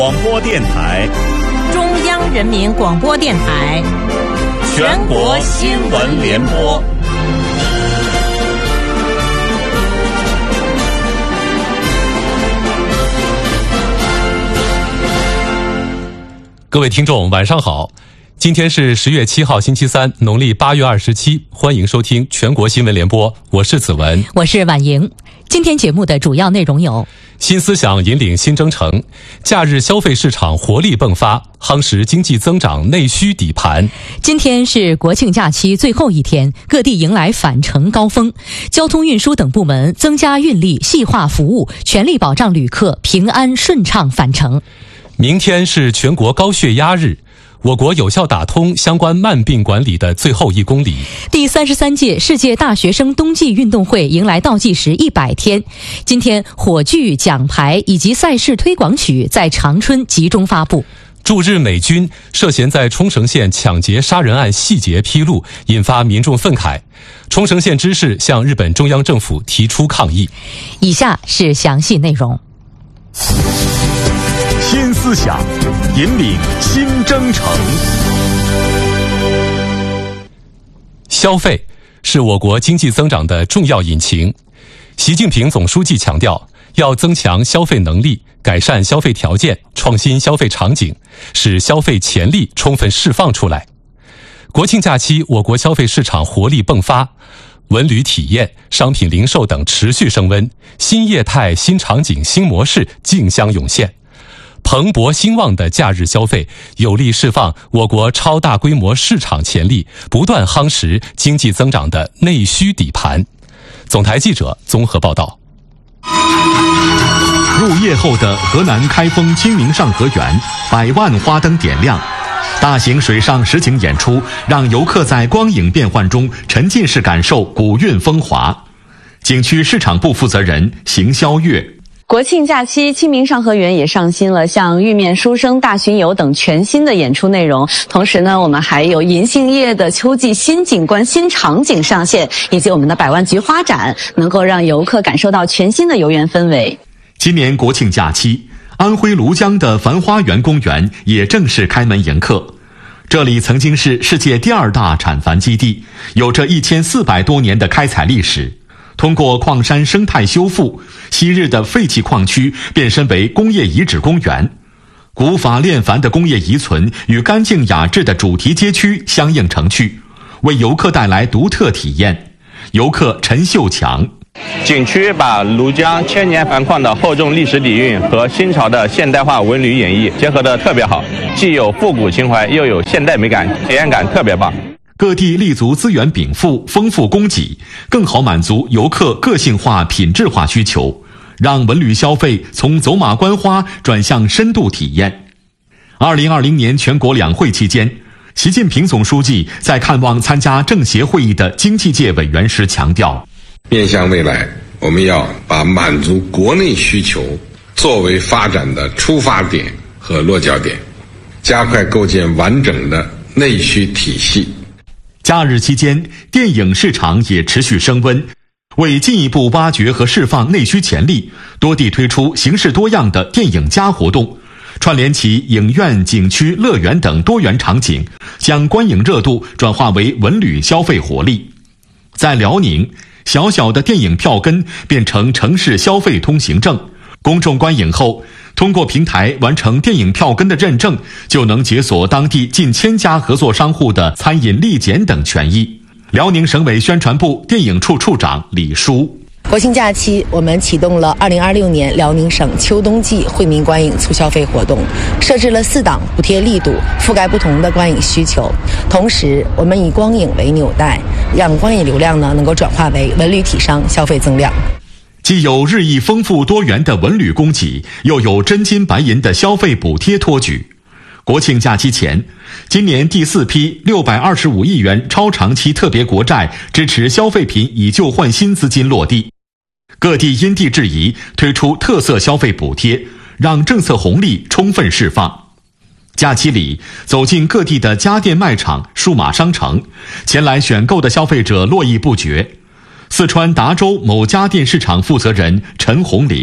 广播电台， 中央人民广播电台， 全国新闻联播。 各位听众晚上好，今天是10月7号星期三，农历8月27，欢迎收听全国新闻联播，我是子文， 我是婉莹。今天节目的主要内容有： 新思想引领新征程，假日消费市场活力迸发，夯实经济增长内需底盘。 今天是国庆假期最后一天，各地迎来返程高峰，交通运输等部门增加运力，细化服务，全力保障旅客平安顺畅返程。 明天是全国高血压日，我国有效打通相关慢病管理的最后1公里。 第33届世界大学生冬季运动会迎来倒计时100天。今天火炬、奖牌以及赛事推广曲在长春集中发布。 驻日美军涉嫌在冲绳县抢劫杀人案细节披露，引发民众愤慨。冲绳县知事向日本中央政府提出抗议。 以下是详细内容。 新思想引领新征程。 消费是我国经济增长的重要引擎。习近平总书记强调，要增强消费能力，改善消费条件，创新消费场景，使消费潜力充分释放出来。国庆假期，我国消费市场活力迸发，文旅体验、商品零售等持续升温，新业态、新场景、新模式竞相涌现。蓬勃兴旺的假日消费有力释放我国超大规模市场潜力，不断夯实经济增长的内需底盘。总台记者综合报道。 入夜后的河南开封清明上河园，100万花灯点亮，大型水上实景演出让游客在光影变幻中沉浸式感受古韵风华。景区市场部负责人邢霄月： 国庆假期，清明上河园也上新了像玉面书生、大巡游等全新的演出内容。同时呢，我们还有银杏叶的秋季新景观、新场景上线，以及我们的百万菊花展，能够让游客感受到全新的游园氛围。 今年国庆假期，安徽庐江的繁花园公园也正式开门迎客。这里曾经是世界第2大产繁基地，有着1400多年的开采历史。通过矿山生态修复，昔日的废弃矿区变身为工业遗址公园，古法炼繁的工业遗存与干净雅致的主题街区相映成趣，为游客带来独特体验。游客陈秀强： 景区把庐江千年繁矿的厚重历史底蕴和新潮的现代化文旅演绎结合得特别好，既有复古情怀，又有现代美感，体验感特别棒。 各地立足资源禀赋，丰富供给，更好满足游客个性化、品质化需求，让文旅消费从走马观花转向深度体验。2020年全国两会期间，习近平总书记在看望参加政协会议的经济界委员时强调， 面向未来，我们要把满足国内需求作为发展的出发点和落脚点，加快构建完整的内需体系。 假日期间，电影市场也持续升温。为进一步挖掘和释放内需潜力，多地推出形式多样的电影+活动，串联起影院、景区、乐园等多元场景，将观影热度转化为文旅消费活力。在辽宁，小小的电影票根变成城市消费通行证，公众观影后，通过平台完成电影票根的认证，就能解锁当地近1000家合作商户的餐饮立检等权益。辽宁省委宣传部电影处处长李书： 国庆假期，我们启动了2026年辽宁省秋冬季惠民观影促消费活动，设置了4档补贴力度，覆盖不同的观影需求。同时，我们以光影为纽带，让观影流量能够转化为文旅体商消费增量。 既有日益丰富多元的文旅供给，又有真金白银的消费补贴托举。国庆假期前，今年第4批625亿元超长期特别国债支持消费品以旧换新资金落地，各地因地制宜推出特色消费补贴，让政策红利充分释放。假期里，走进各地的家电卖场、数码商城，前来选购的消费者络绎不绝。四川达州某家电市场负责人陈红玲：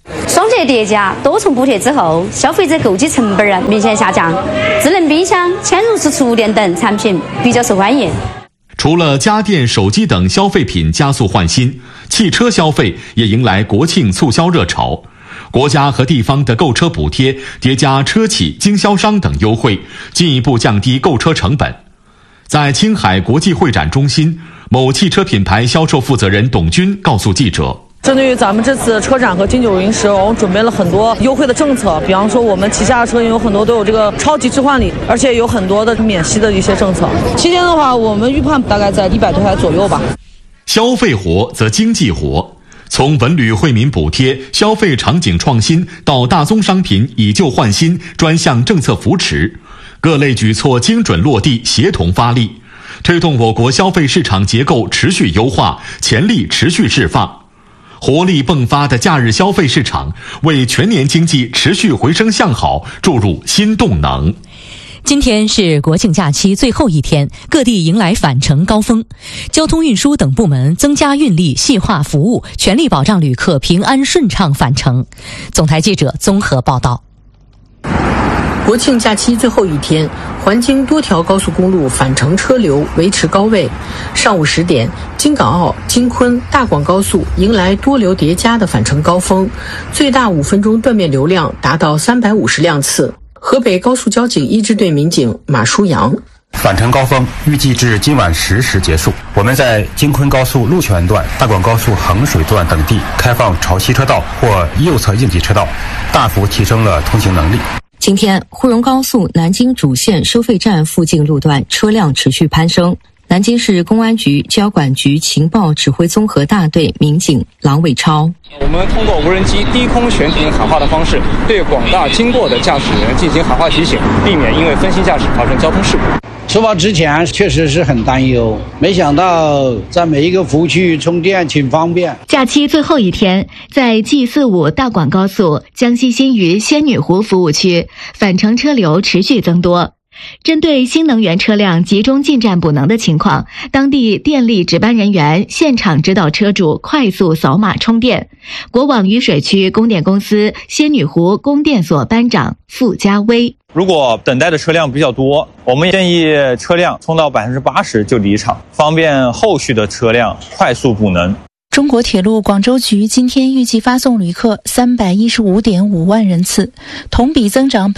双节叠加多重补贴之后，消费者购机成本明显下降，智能冰箱、嵌入式厨电等产品比较受欢迎。 除了家电、手机等消费品加速换新，汽车消费也迎来国庆促销热潮。国家和地方的购车补贴叠加车企、经销商等优惠，进一步降低购车成本。在青海国际会展中心，某汽车品牌销售负责人董军告诉记者， 针对于咱们这次车展和金九银十，我们准备了很多优惠的政策，比方说我们旗下的车型有很多都有这个超级置换礼，而且有很多的免息的一些政策。期间的话，我们预判大概在100多台左右吧。 消费活则经济活，从文旅惠民补贴、消费场景创新到大宗商品以旧换新专项政策扶持，各类举措精准落地，协同发力，推动我国消费市场结构持续优化，潜力持续释放。活力迸发的假日消费市场，为全年经济持续回升向好注入新动能。 今天是国庆假期最后一天，各地迎来返程高峰，交通运输等部门增加运力、细化服务，全力保障旅客平安顺畅返程。总台记者综合报道。 国庆假期最后一天，环京多条高速公路返程车流维持高位。上午10点，京港澳、京昆、大广高速迎来多流叠加的返程高峰，最大5分钟断面流量达到350辆次。河北高速交警一支队民警马书阳， 返程高峰预计至今晚10时结束。我们在京昆高速鹿泉段、大广高速衡水段等地开放潮汐车道或右侧应急车道，大幅提升了通行能力。 今天，沪蓉高速南京主线收费站附近路段车辆持续攀升。南京市公安局交管局情报指挥综合大队民警郎伟超， 我们通过无人机低空悬停喊话的方式，对广大经过的驾驶员进行喊话提醒，避免因为分心驾驶发生交通事故。 出发之前确实是很担忧，没想到在每一个服务区充电挺方便。 假期最后一天，在 G45 大广高速江西新余仙女湖服务区，返程车流持续增多。针对新能源车辆集中进站补能的情况，当地电力值班人员现场指导车主快速扫码充电。国网雨水区供电公司仙女湖供电所班长傅家威， 如果等待的车辆比较多，我们建议车辆充到80%就离场，方便后续的车辆快速补能。 中国铁路广州局今天预计发送旅客315.5万人次，同比增长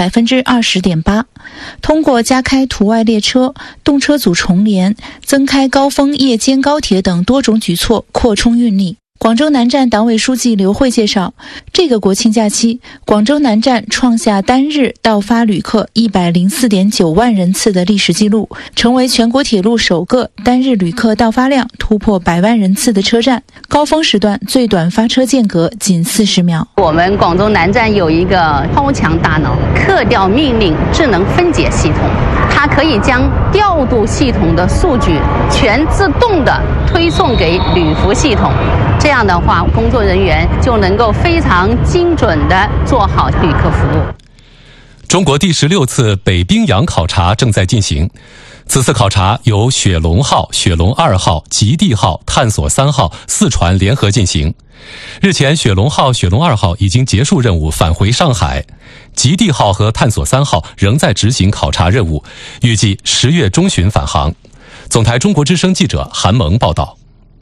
20.8%。通过加开途外列车、动车组重联、增开高峰夜间高铁等多种举措，扩充运力。广州南站党委书记刘慧介绍，这个国庆假期，广州南站创下单日到发旅客104.9万人次的历史记录，成为全国铁路首个单日旅客到发量突破100万人次的车站。高峰时段最短发车间隔仅40秒。 我们广州南站有一个超强大脑客调命令智能分解系统，它可以将调度系统的数据全自动的推送给旅服系统，这样的话工作人员就能够非常精准地做好旅客服务。 中国第16次北冰洋考察正在进行，此次考察由雪龙号、雪龙2号、极地号、探索3号4船联合进行。日前，雪龙号、雪龙2号已经结束任务返回上海，极地号和探索3号仍在执行考察任务，预计10月中旬返航。总台中国之声记者韩萌报道。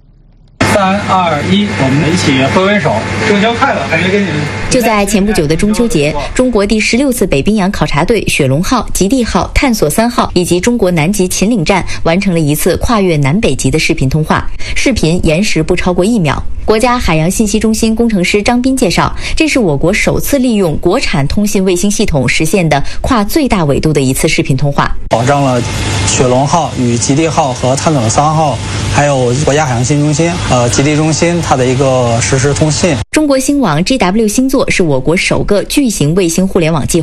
3、2、1，我们一起挥挥手，中秋快乐！感觉跟你们。 就在前不久的中秋节，中国第16次北冰洋考察队雪龙号、极地号、探索3号以及中国南极秦岭站完成了一次跨越南北极的视频通话，视频延时不超过1秒。国家海洋信息中心工程师张斌介绍，这是我国首次利用国产通信卫星系统实现的跨最大纬度的一次视频通话， 保障了雪龙号与极地号和探索3号，还有国家海洋信息中心、极地中心它的一个实时通信。 中国星网 GW 星座是我国首个巨型卫星互联网计划。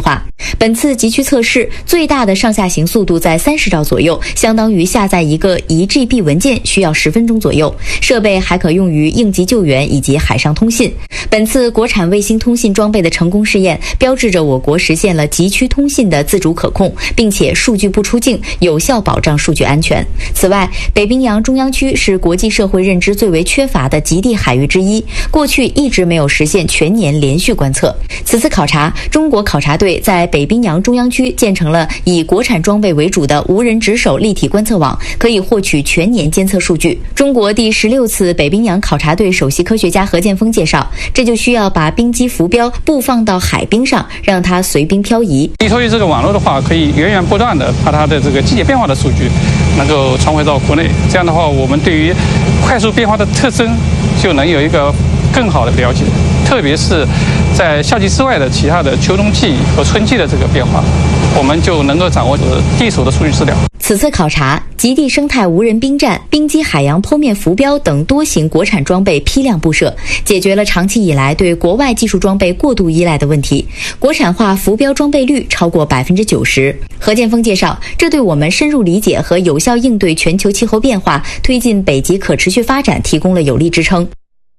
本次极区测试最大的上下行速度在30兆左右，相当于下载一个1GB 文件需要10分钟左右。设备还可用于应急救援以及海上通信。本次国产卫星通信装备的成功试验，标志着我国实现了极区通信的自主可控，并且数据不出境，有效保障数据安全。此外，北冰洋中央区是国际社会认知最为缺乏的极地海域之一，过去一直没有实现全年连续观测。此次考察，中国考察队在北冰洋中央区建成了以国产装备为主的无人值守立体观测网，可以获取全年监测数据。中国第16次北冰洋考察队首席科学家何建峰介绍，这就需要把冰机浮标布放到海冰上，让它随冰漂移。 依托于这个网络的话，可以源源不断的把它的这个季节变化的数据能够传回到国内。这样的话，我们对于快速变化的特征就能有一个更好的了解，特别是在夏季之外的其他的秋冬季和春季的这个变化，我们就能够掌握第一手的数据资料。 此次考察，极地生态无人冰站、冰机海洋剖面浮标等多型国产装备批量布设，解决了长期以来对国外技术装备过度依赖的问题。国产化浮标装备率超过90%。何建峰介绍，这对我们深入理解和有效应对全球气候变化、推进北极可持续发展提供了有力支撑。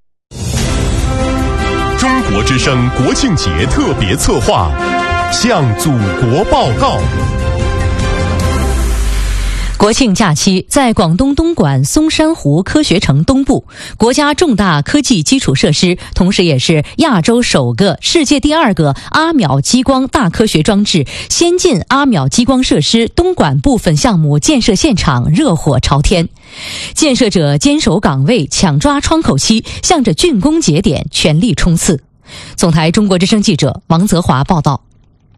中国之声国庆节特别策划，向祖国报告。 国庆假期，在广东东莞松山湖科学城东部，国家重大科技基础设施，同时也是亚洲首个、世界第2个阿秒激光大科学装置先进阿秒激光设施东莞部分项目建设现场热火朝天，建设者坚守岗位，抢抓窗口期，向着竣工节点全力冲刺。总台中国之声记者王泽华报道。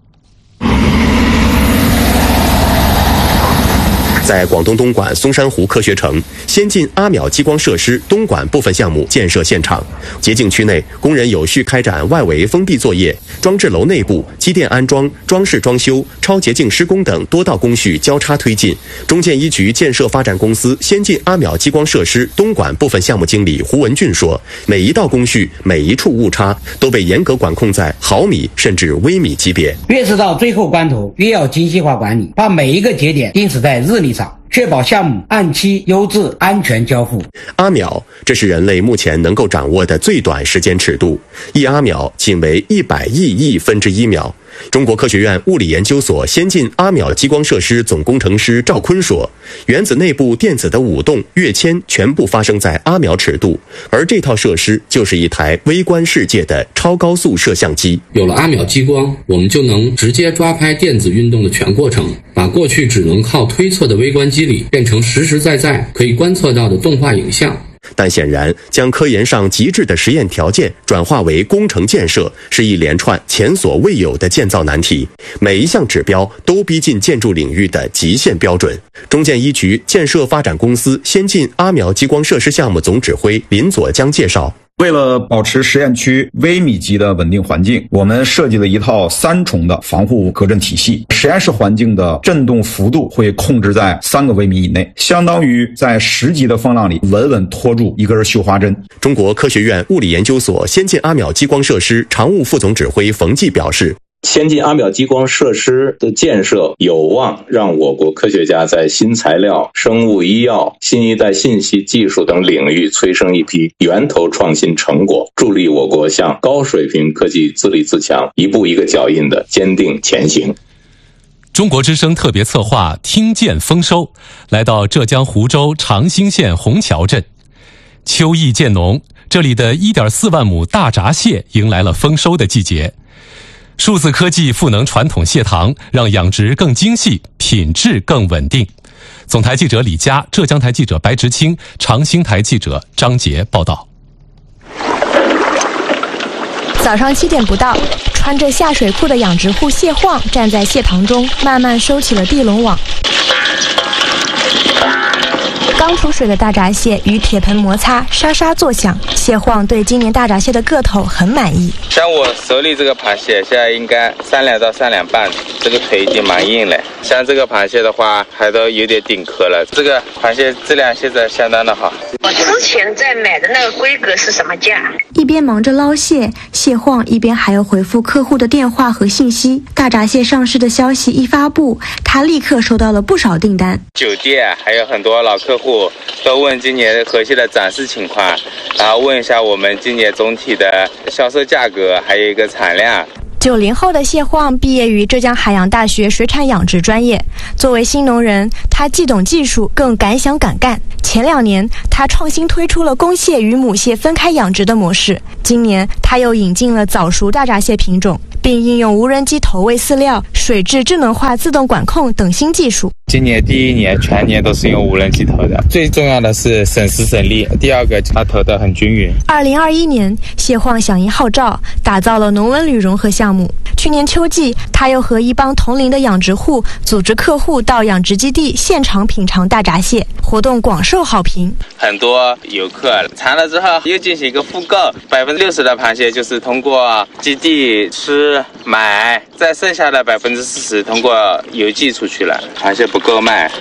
在广东东莞松山湖科学城先进阿秒激光设施东莞部分项目建设现场，洁净区内工人有序开展外围封闭作业，装置楼内部机电安装、装饰装修、超洁净施工等多道工序交叉推进。中建一局建设发展公司先进阿秒激光设施东莞部分项目经理胡文俊说，每一道工序、每一处误差都被严格管控在毫米甚至微米级别。 越是到最后关头，越要精细化管理，把每一个节点定死在日历上，确保项目按期、优质、安全交付。 阿秒，这是人类目前能够掌握的最短时间尺度，一阿秒仅为100亿分之1秒。中国科学院物理研究所先进阿秒激光设施总工程师赵坤说，原子内部电子的舞动、跃迁全部发生在阿秒尺度，而这套设施就是一台微观世界的超高速摄像机。 有了阿秒激光，我们就能直接抓拍电子运动的全过程，把过去只能靠推测的微观机理变成实实在在可以观测到的动画影像。 但显然，将科研上极致的实验条件转化为工程建设，是一连串前所未有的建造难题。每一项指标都逼近建筑领域的极限标准。中建一局建设发展公司先进阿秒激光设施项目总指挥林佐江介绍， 为了保持实验区微米级的稳定环境，我们设计了一套3重的防护隔震体系。实验室环境的振动幅度会控制在3个微米以内，相当于在10级的风浪里稳稳拖住一根绣花针。 中国科学院物理研究所先进阿秒激光设施常务副总指挥冯骥表示， 先进阿秒激光设施的建设有望让我国科学家在新材料、生物医药、新一代信息技术等领域催生一批源头创新成果，助力我国向高水平科技自立自强一步一个脚印的坚定前行。 中国之声特别策划听见丰收，来到浙江湖州长兴县虹桥镇。秋意渐浓，这里的1.4万亩大闸蟹迎来了丰收的季节。数字科技赋能传统蟹塘，让养殖更精细，品质更稳定。总台记者李佳，浙江台记者白直清，长兴台记者张杰报道。 早上7点不到，穿着下水裤的养殖户蟹晃站在蟹塘中，慢慢收起了地笼网。刚出水的大闸蟹与铁盆摩擦，沙沙作响。蟹晃对今年大闸蟹的个头很满意。 像我手里这个螃蟹，现在应该3两到3两半， 这个腿已经蛮硬了。像这个螃蟹的话，还都有点顶壳了。这个螃蟹质量现在相当的好。 我之前在买的那个规格是什么价？ 一边忙着捞蟹，蟹晃一边还要回复客户的电话和信息。大闸蟹上市的消息一发布，他立刻收到了不少订单。 酒店还有很多老客户都问今年河蟹的展示情况，然后问一下我们今年总体的销售价格，还有一个产量。 90后的谢晃毕业于浙江海洋大学水产养殖专业。作为新农人，他既懂技术，更敢想敢干。前2年，他创新推出了公蟹与母蟹分开养殖的模式。今年，他又引进了早熟大闸蟹品种，并应用无人机投喂饲料、水质智能化自动管控等新技术。 今年第1年全年都是用无人机投的，最重要的是省时省力。第2个，它投得很均匀。 2021年，谢晃响应号召，打造了农文旅融合项目。去年秋季，他又和一帮同龄的养殖户组织客户到养殖基地现场品尝大闸蟹，活动广受好评。 很多游客尝了之后又进行一个复购，60%的螃蟹就是通过基地吃买，再剩下的40%通过邮寄出去了。螃蟹不够卖。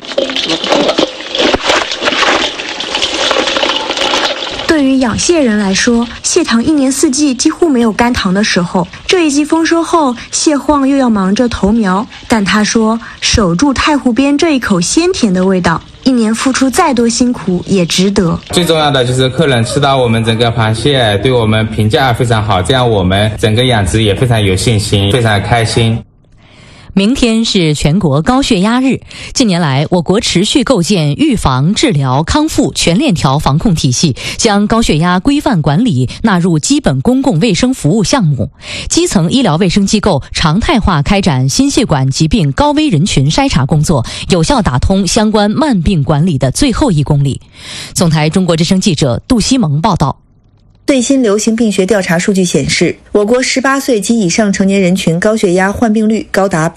对于养蟹人来说，蟹塘1年4季几乎没有干塘的时候。这一季丰收后，谢晃又要忙着投苗，但他说，守住太湖边这一口鲜甜的味道，1年付出再多辛苦也值得。 最重要的就是客人吃到我们整个螃蟹，对我们评价非常好，这样我们整个养殖也非常有信心，非常开心。 明天是全国高血压日。近年来，我国持续构建预防、治疗、康复全链条防控体系，将高血压规范管理纳入基本公共卫生服务项目。基层医疗卫生机构常态化开展心血管疾病高危人群筛查工作，有效打通相关慢病管理的最后1公里。总台中国之声记者杜西蒙报道。 最新流行病学调查数据显示，我国18岁及以上成年人群高血压患病率高达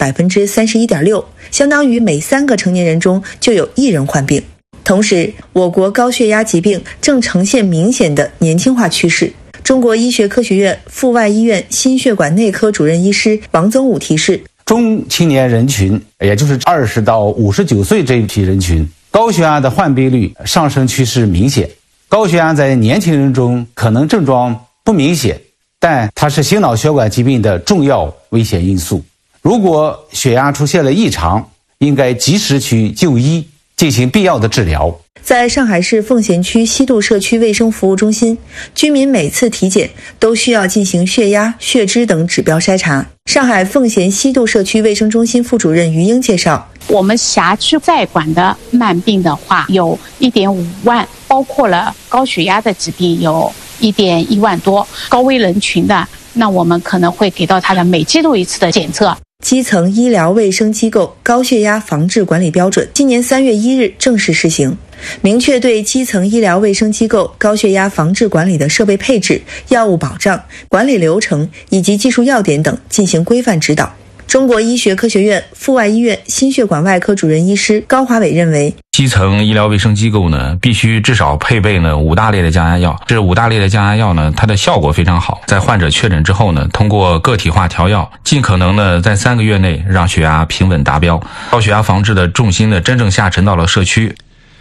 31.6%， 相当于每3个成年人中就有1人患病。同时，我国高血压疾病正呈现明显的年轻化趋势。中国医学科学院阜外医院心血管内科主任医师王增武提示， 中青年人群，也就是20到59岁这一批人群，高血压的患病率上升趋势明显。高血压在年轻人中可能症状不明显，但它是心脑血管疾病的重要危险因素。如果血压出现了异常，应该及时去就医，进行必要的治疗。 在上海市奉贤区西渡社区卫生服务中心，居民每次体检都需要进行血压、血脂等指标筛查。上海奉贤西渡社区卫生中心副主任于英介绍， 我们辖区在管的慢病的话有 1.5万，包括了高血压的疾病有 1.1万多，高危人群的，那我们可能会给到他的每季度1次的检测。 基层医疗卫生机构高血压防治管理标准今年3月1日正式施行，明确对基层医疗卫生机构高血压防治管理的设备配置、药物保障、管理流程以及技术要点等进行规范指导。中国医学科学院阜外医院心血管外科主任医师高华伟认为， 基层医疗卫生机构呢，必须至少配备呢5大类的降压药。这5大类的降压药呢，它的效果非常好。在患者确诊之后呢，通过个体化调药，尽可能呢在3个月内让血压平稳达标。高血压防治的重心呢，真正下沉到了社区。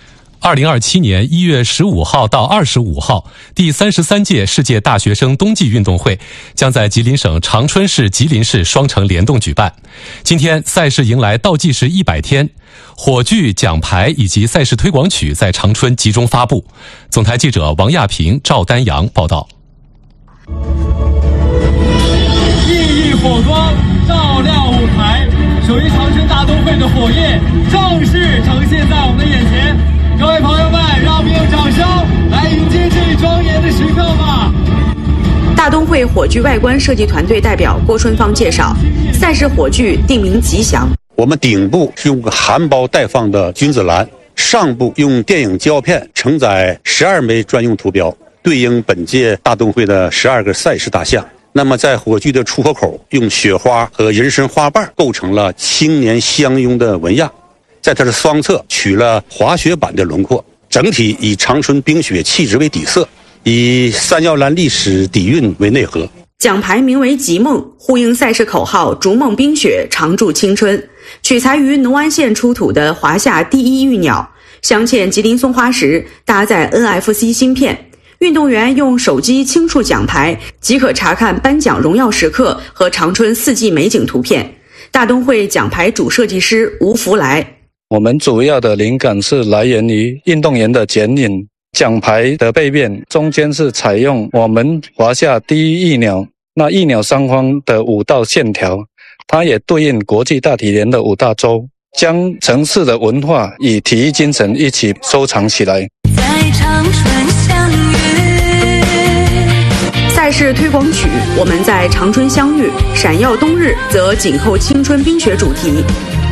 2027年1月15号到25号，第33届世界大学生冬季运动会将在吉林省长春市、吉林市双城联动举办。今天赛事迎来倒计时100天，火炬、奖牌以及赛事推广曲在长春集中发布。总台记者王亚平、赵丹阳报道。 熠熠火光照亮舞台，属于长春大冬会的火焰正式呈现在我们的眼前。各位朋友们，让我们用掌声来迎接这庄严的时刻吧。 大冬会火炬外观设计团队代表郭春芳介绍，赛事火炬定名吉祥。 我们顶部是用含苞待放的君子兰，上部用电影胶片承载12枚专用图标，对应本届大冬会的12个赛事大项。那么在火炬的出火口，用雪花和人参花瓣构成了青年相拥的纹样。在它的双侧取了滑雪板的轮廓，整体以长春冰雪气质为底色，以三药兰历史底蕴为内核。 奖牌名为极梦，呼应赛事口号逐梦冰雪常驻青春，取材于农安县出土的华夏第一玉鸟，镶嵌吉林松花石，搭载 NFC 芯片。运动员用手机轻触奖牌，即可查看颁奖荣耀时刻和长春四季美景图片。大东会奖牌主设计师吴福来， 我们主要的灵感是来源于运动员的剪影，奖牌的背面中间是采用我们华夏第一玉鸟，那玉鸟上方的5道线条，它也对应国际大体联的5大洲，将城市的文化与体育精神一起收藏起来。 在长春相遇，赛事推广曲《我们在长春相遇》，闪耀冬日则紧扣青春冰雪主题。